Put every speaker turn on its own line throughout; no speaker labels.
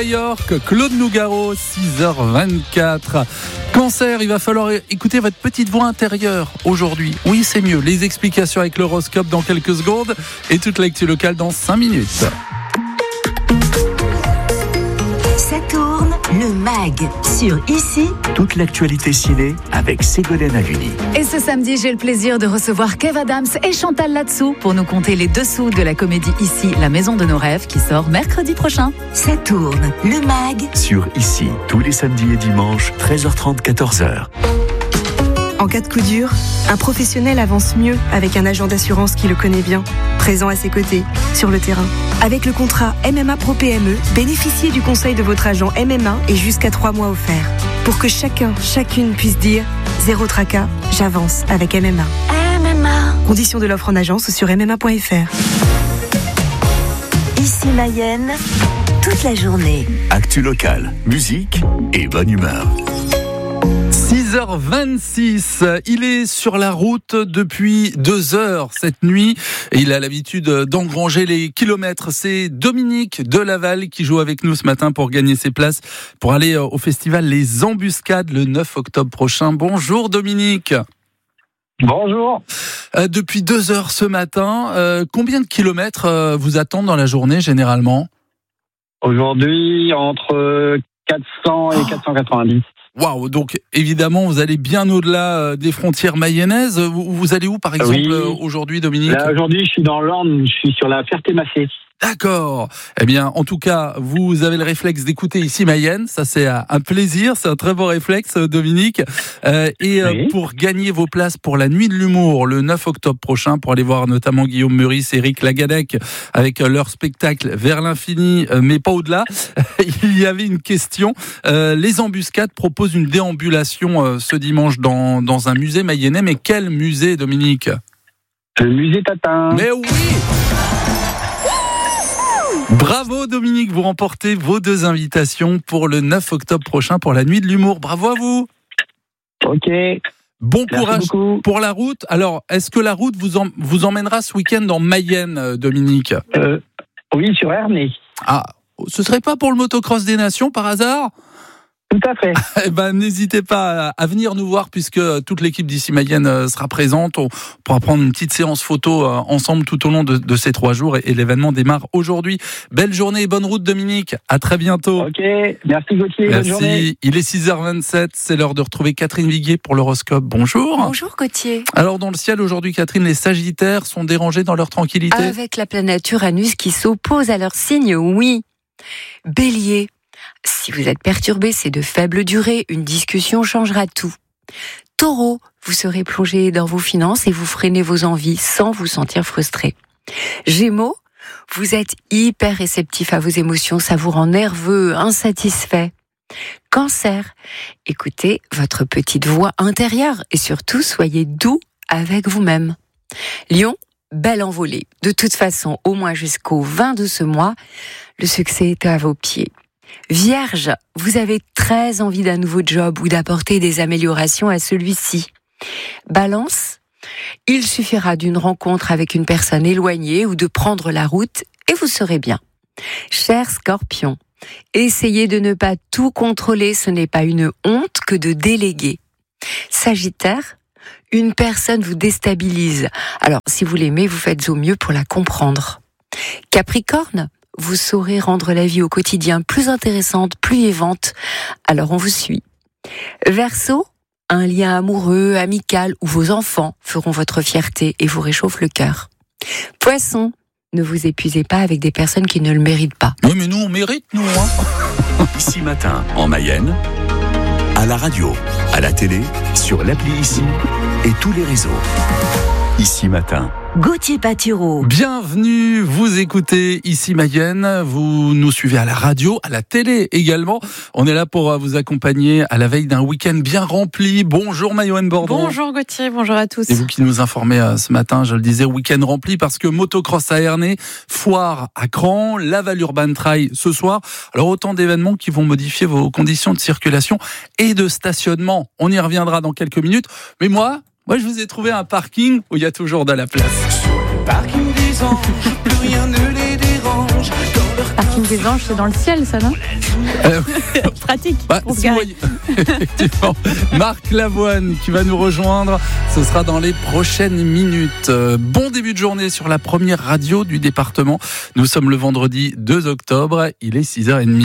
Mega York, Claude Nougaro, 6h24. Cancer, il va falloir écouter votre petite voix intérieure aujourd'hui. Oui, c'est mieux. Les explications avec l'horoscope dans quelques secondes et toute l'actu locale dans 5 minutes.
Ça tourne, le MAG sur Ici.
Toute l'actualité ciné avec Ségolène Haluni.
Et ce samedi, j'ai le plaisir de recevoir Kev Adams et Chantal Latsou pour nous conter les dessous de la comédie Ici, la maison de nos rêves, qui sort mercredi prochain.
Ça tourne, le MAG
Sur Ici, tous les samedis et dimanches, 13h30, 14h.
En cas de coup dur, un professionnel avance mieux avec un agent d'assurance qui le connaît bien, présent à ses côtés, sur le terrain. Avec le contrat MMA Pro PME, bénéficiez du conseil de votre agent MMA et jusqu'à 3 mois offerts. Pour que chacune puisse dire « Zéro tracas, j'avance avec MMA ».
MMA.
Conditions de l'offre en agence sur mma.fr.
Ici Mayenne, toute la journée.
Actu locale, musique et bonne humeur.
6h26, il est sur la route depuis 2 heures cette nuit et il a l'habitude d'engranger les kilomètres. C'est Dominique de Laval qui joue avec nous ce matin pour gagner ses places pour aller au festival Les Embuscades le 9 octobre prochain. Bonjour Dominique.
Bonjour.
Depuis 2 heures ce matin, combien de kilomètres vous attendent dans la journée généralement ?
Aujourd'hui, entre 400 et 490.
Waouh, donc évidemment vous allez bien au-delà des frontières mayennaises. Vous allez où par exemple aujourd'hui Dominique ?
Là, aujourd'hui je suis dans l'Orne, je suis sur la Ferté-Massé.
D'accord. Eh bien, en tout cas, vous avez le réflexe d'écouter Ici Mayenne. Ça, c'est un plaisir. C'est un très beau réflexe, Dominique. Pour gagner vos places pour la Nuit de l'Humour, le 9 octobre prochain, pour aller voir notamment Guillaume Meurice et Eric Lagadec avec leur spectacle Vers l'infini, mais pas au-delà. Il y avait une question. Les Embuscades proposent une déambulation ce dimanche dans un musée mayennais. Mais quel musée, Dominique ?
Le musée Tatin.
Mais oui ! Bravo Dominique, vous remportez vos 2 invitations pour le 9 octobre prochain pour la Nuit de l'Humour. Bravo à vous.
Ok.
Bon
Merci
courage
beaucoup.
pour la route. Alors, est-ce que la route vous emmènera ce week-end en Mayenne, Dominique ?
Oui, sur Ernée.
Ah, ce serait pas pour le motocross des nations par hasard ?
Tout à fait.
Eh ben, n'hésitez pas à venir nous voir puisque toute l'équipe d'Ici Mayenne sera présente. On pourra prendre une petite séance photo ensemble tout au long de ces 3 jours et l'événement démarre aujourd'hui. Belle journée et bonne route Dominique. À très bientôt.
Ok, merci Gauthier.
Merci.
Bonne journée.
Il est 6h27. C'est l'heure de retrouver Catherine Viguier pour l'horoscope. Bonjour.
Bonjour Gauthier.
Alors dans le ciel aujourd'hui, Catherine, les Sagittaires sont dérangés dans leur tranquillité.
Avec la planète Uranus qui s'oppose à leur signe, oui. Bélier. Si vous êtes perturbé, c'est de faible durée. Une discussion changera tout. Taureau, vous serez plongé dans vos finances et vous freinez vos envies sans vous sentir frustré. Gémeaux, vous êtes hyper réceptif à vos émotions, ça vous rend nerveux, insatisfait. Cancer, écoutez votre petite voix intérieure et surtout soyez doux avec vous-même. Lion, belle envolée. De toute façon, au moins jusqu'au 20 de ce mois, le succès est à vos pieds. Vierge, vous avez très envie d'un nouveau job ou d'apporter des améliorations à celui-ci. Balance, il suffira d'une rencontre avec une personne éloignée ou de prendre la route et vous serez bien. Cher Scorpion, essayez de ne pas tout contrôler, ce n'est pas une honte que de déléguer. Sagittaire, une personne vous déstabilise. Alors, si vous l'aimez, vous faites au mieux pour la comprendre. Capricorne, vous saurez rendre la vie au quotidien plus intéressante, plus vivante. Alors on vous suit. Verseau, un lien amoureux, amical ou vos enfants feront votre fierté et vous réchauffent le cœur. Poisson, ne vous épuisez pas avec des personnes qui ne le méritent pas.
Oui, mais nous, on mérite, nous.
Ici Matin, en Mayenne, à la radio, à la télé, sur l'appli Ici et tous les réseaux. Ici Matin.
Gauthier Patureau.
Bienvenue, vous écoutez Ici Mayenne, vous nous suivez à la radio, à la télé également. On est là pour vous accompagner à la veille d'un week-end bien rempli. Bonjour Mayoën Bordon.
Bonjour Gauthier, bonjour à tous.
Et vous qui nous informez ce matin, je le disais, week-end rempli parce que motocross à Ernée, foire à Cran, Laval Urban Trail ce soir. Alors autant d'événements qui vont modifier vos conditions de circulation et de stationnement. On y reviendra dans quelques minutes. Mais moi, je vous ai trouvé un parking où il y a toujours de la place.
Parking des anges, plus rien ne les dérange. Parking des anges, c'est dans le ciel, ça, non ? Pratique. Pour se
si vous
garer.
voyez- Effectivement. Marc Lavoine qui va nous rejoindre, ce sera dans les prochaines minutes. Bon début de journée sur la première radio du département. Nous sommes le vendredi 2 octobre, il est 6h30.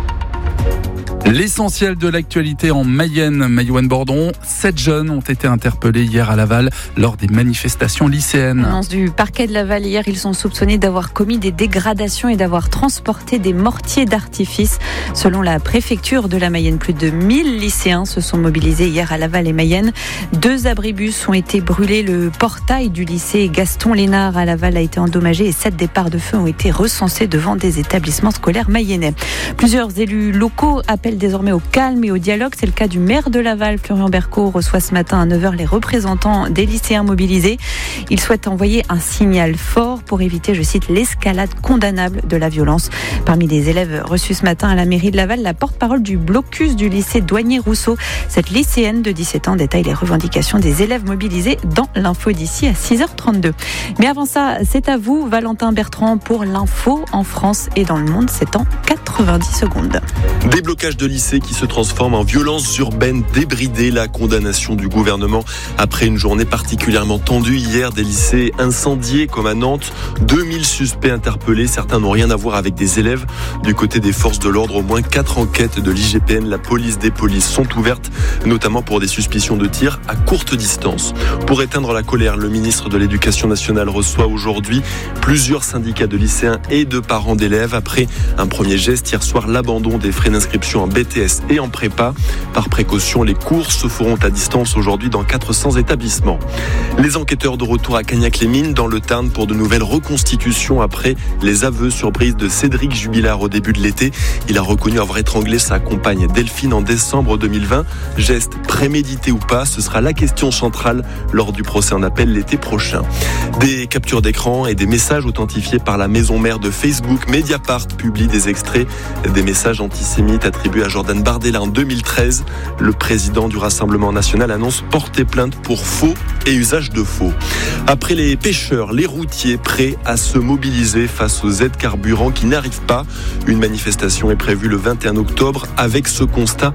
L'essentiel de l'actualité en Mayenne, Mayouen-Bordon. 7 jeunes ont été interpellés hier à Laval lors des manifestations lycéennes.
Annonce du parquet de Laval hier, ils sont soupçonnés d'avoir commis des dégradations et d'avoir transporté des mortiers d'artifice. Selon la préfecture de la Mayenne, plus de 1000 lycéens se sont mobilisés hier à Laval et Mayenne. 2 abribus ont été brûlés. Le portail du lycée Gaston Lénard à Laval a été endommagé et 7 départs de feu ont été recensés devant des établissements scolaires mayennais. Plusieurs élus locaux appellent désormais au calme et au dialogue. C'est le cas du maire de Laval, Florian Berco, reçoit ce matin à 9h les représentants des lycéens mobilisés. Il souhaite envoyer un signal fort pour éviter, je cite, l'escalade condamnable de la violence. Parmi les élèves reçus ce matin à la mairie de Laval, la porte-parole du blocus du lycée Douanier-Rousseau. Cette lycéenne de 17 ans détaille les revendications des élèves mobilisés dans l'info d'ici à 6h32. Mais avant ça, c'est à vous, Valentin Bertrand, pour l'info en France et dans le monde. C'est en 90 secondes.
Déblocage de lycée qui se transforme en violence urbaine débridée. La condamnation du gouvernement après une journée particulièrement tendue hier. Des lycées incendiés comme à Nantes. 2000 suspects interpellés. Certains n'ont rien à voir avec des élèves. Du côté des forces de l'ordre, au moins 4 enquêtes de l'IGPN, la police des polices sont ouvertes, notamment pour des suspicions de tir à courte distance. Pour éteindre la colère, le ministre de l'Éducation nationale reçoit aujourd'hui plusieurs syndicats de lycéens et de parents d'élèves. Après un premier geste hier soir, l'abandon des frais d'inscription en BTS et en prépa. Par précaution, les cours se feront à distance aujourd'hui dans 400 établissements. Les enquêteurs de retour à Cagnac-les-Mines dans le Tarn pour de nouvelles reconstitutions après les aveux surprises de Cédric Jubilard au début de l'été. Il a reconnu avoir étranglé sa compagne Delphine en décembre 2020. Geste prémédité ou pas, ce sera la question centrale lors du procès en appel l'été prochain. Des captures d'écran et des messages authentifiés par la maison mère de Facebook. Mediapart publie des extraits des messages antisémites attribués à Jordan Bardella en 2013. Le président du Rassemblement national annonce porter plainte pour faux et usage de faux. Après les pêcheurs, les routiers prêts à se mobiliser face aux aides carburant qui n'arrivent pas. Une manifestation est prévue le 21 octobre. Avec ce constat,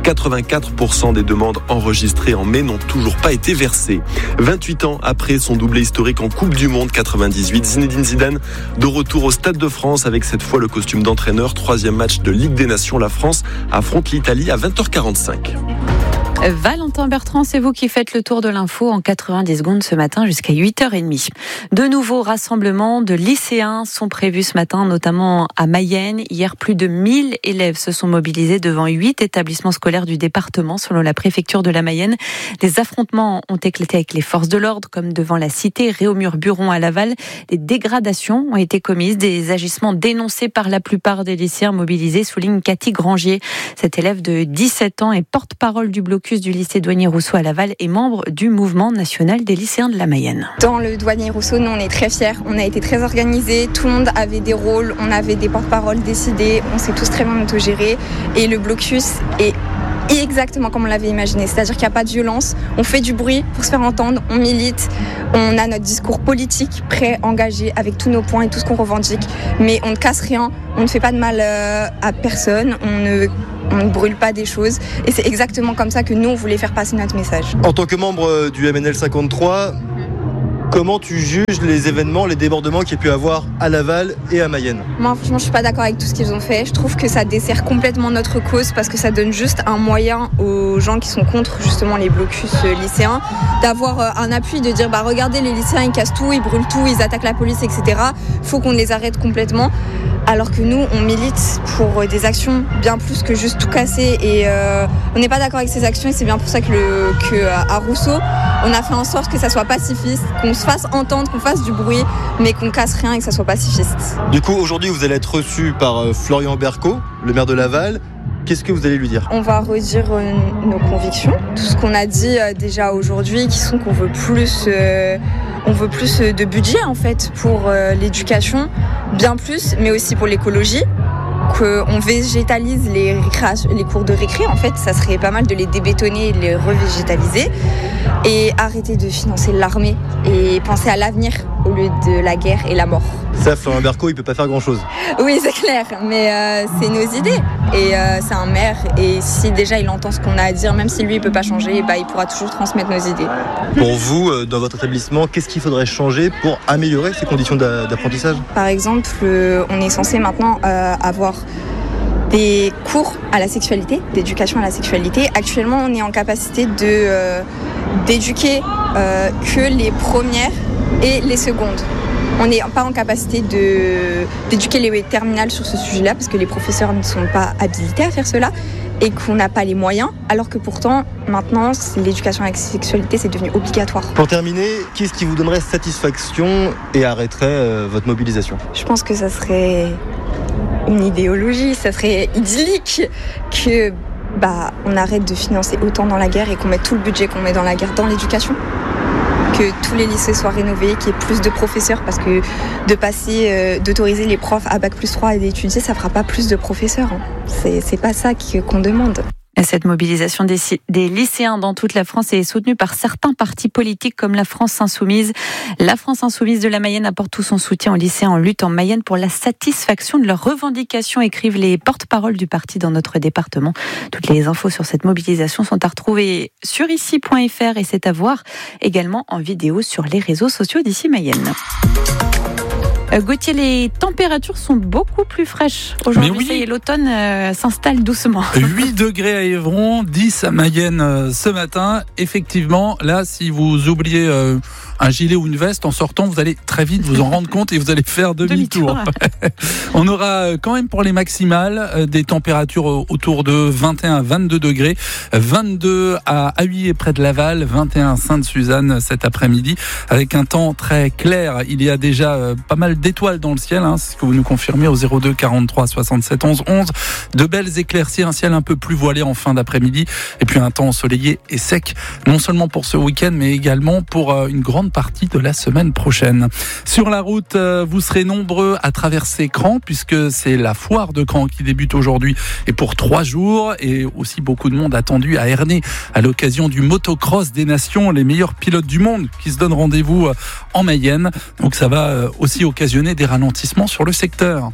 84% des demandes enregistrées en mai n'ont toujours pas été versées. 28 ans après son doublé historique en Coupe du Monde 98, Zinedine Zidane de retour au Stade de France avec cette fois le costume d'entraîneur. 3e match de Ligue des Nations. La France affronte l'Italie à 20h45.
Valentin Bertrand, c'est vous qui faites le tour de l'info en 90 secondes ce matin jusqu'à 8h30. De nouveaux rassemblements de lycéens sont prévus ce matin, notamment à Mayenne. Hier, plus de 1000 élèves se sont mobilisés devant 8 établissements scolaires du département, selon la préfecture de la Mayenne. Des affrontements ont éclaté avec les forces de l'ordre, comme devant la cité Réaumur-Buron à Laval. Des dégradations ont été commises, des agissements dénoncés par la plupart des lycéens mobilisés, souligne Cathy Grangier. Cette élève de 17 ans est porte-parole du blocus du lycée Douanier-Rousseau à Laval et membre du mouvement national des lycéens de la Mayenne.
Dans le Douanier-Rousseau, nous on est très fiers, on a été très organisés, tout le monde avait des rôles, on avait des porte-paroles décidés, on s'est tous très bien autogérés et le blocus est exactement comme on l'avait imaginé, c'est-à-dire qu'il n'y a pas de violence, on fait du bruit pour se faire entendre, on milite, on a notre discours politique prêt, engagé avec tous nos points et tout ce qu'on revendique, mais on ne casse rien, on ne fait pas de mal à personne, on ne brûle pas des choses et c'est exactement comme ça que nous on voulait faire passer notre message.
En tant que membre du MNL 53, comment tu juges les événements, les débordements qu'il y a pu avoir à Laval et à Mayenne ?
Moi, franchement, je suis pas d'accord avec tout ce qu'ils ont fait. Je trouve que ça dessert complètement notre cause parce que ça donne juste un moyen aux gens qui sont contre justement les blocus lycéens d'avoir un appui, de dire regardez, les lycéens ils cassent tout, ils brûlent tout, ils attaquent la police, etc. Faut qu'on les arrête complètement. Alors que nous, on milite pour des actions bien plus que juste tout casser et on n'est pas d'accord avec ces actions et c'est bien pour ça qu'à Rousseau, on a fait en sorte que ça soit pacifiste, qu'on se fasse entendre, qu'on fasse du bruit, mais qu'on casse rien et que ça soit pacifiste.
Du coup, aujourd'hui, vous allez être reçu par Florian Berco, le maire de Laval. Qu'est-ce que vous allez lui dire ?
On va redire nos convictions, tout ce qu'on a dit déjà aujourd'hui, qui sont qu'on veut plus de budget en fait pour l'éducation, bien plus, mais aussi pour l'écologie. Qu'on végétalise les cours de récré, en fait, ça serait pas mal de les débétonner et de les revégétaliser et arrêter de financer l'armée et penser à l'avenir au lieu de la guerre et la mort.
Ça, Florent Berco, il peut pas faire grand-chose.
Oui, c'est clair, mais c'est nos idées. Et c'est un maire, et si déjà il entend ce qu'on a à dire, même si lui il peut pas changer, il pourra toujours transmettre nos idées.
Pour vous, dans votre établissement, qu'est-ce qu'il faudrait changer pour améliorer ces conditions d'apprentissage ?
Par exemple, on est censé maintenant avoir des cours à la sexualité, d'éducation à la sexualité. Actuellement, on est en capacité d'éduquer que les premières et les secondes. On n'est pas en capacité d'éduquer les terminales sur ce sujet-là parce que les professeurs ne sont pas habilités à faire cela et qu'on n'a pas les moyens, alors que pourtant, maintenant, l'éducation à la sexualité, c'est devenu obligatoire.
Pour terminer, qu'est-ce qui vous donnerait satisfaction et arrêterait votre mobilisation ?
Je pense que ça serait une idéologie, ça serait idyllique que on arrête de financer autant dans la guerre et qu'on mette tout le budget qu'on met dans la guerre dans l'éducation. Que tous les lycées soient rénovés, qu'il y ait plus de professeurs, parce que d'autoriser les profs à Bac+3 et d'étudier, ça fera pas plus de professeurs. C'est pas ça qu'on demande.
Cette mobilisation des lycéens dans toute la France est soutenue par certains partis politiques comme la France Insoumise. La France Insoumise de la Mayenne apporte tout son soutien aux lycéens en lutte en Mayenne pour la satisfaction de leurs revendications, écrivent les porte-paroles du parti dans notre département. Toutes les infos sur cette mobilisation sont à retrouver sur ici.fr et c'est à voir également en vidéo sur les réseaux sociaux d'Ici Mayenne. Gauthier, les températures sont beaucoup plus fraîches aujourd'hui.
Oui.
Ça y est, l'automne s'installe doucement.
8 degrés à Évron, 10 à Mayenne ce matin. Effectivement, là, si vous oubliez un gilet ou une veste en sortant, vous allez très vite vous en rendre compte et vous allez faire demi-tour. On aura quand même pour les maximales des températures autour de 21 à 22 degrés. 22 à Huillet près de Laval, 21 à Sainte-Suzanne cet après-midi, avec un temps très clair. Il y a déjà pas mal d'étoiles dans le ciel, c'est ce que vous nous confirmez au 02 43 67 11 11. De belles éclaircies, un ciel un peu plus voilé en fin d'après-midi, et puis un temps ensoleillé et sec, non seulement pour ce week-end, mais également pour une grande partie de la semaine prochaine. Sur la route, vous serez nombreux à traverser Cran, puisque c'est la foire de Cran qui débute aujourd'hui et pour 3 jours, et aussi beaucoup de monde attendu à Ernée à l'occasion du motocross des nations, les meilleurs pilotes du monde qui se donnent rendez-vous en Mayenne. Donc ça va aussi occasionner des ralentissements sur le secteur.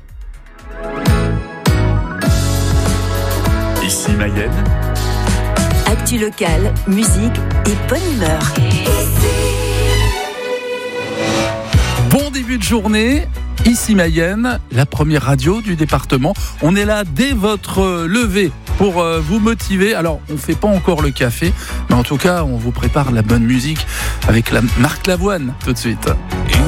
Ici Mayenne.
Actu locale, musique et bonne humeur.
Bon début de journée, ici Mayenne, la première radio du département. On est là dès votre lever pour vous motiver. Alors, on ne fait pas encore le café, mais en tout cas, on vous prépare la bonne musique avec Marc Lavoine tout de suite.